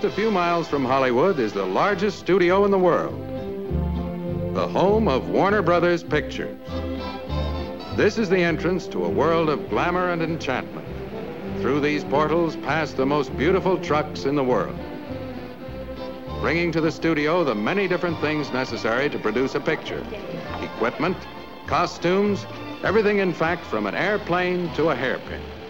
Just a few miles from Hollywood is the largest studio in the world, the home of Warner Brothers Pictures. This is the entrance to a world of glamour and enchantment. Through these portals pass the most beautiful trucks in the world, bringing to the studio the many different things necessary to produce a picture. Equipment, costumes, everything in fact from an airplane to a hairpin.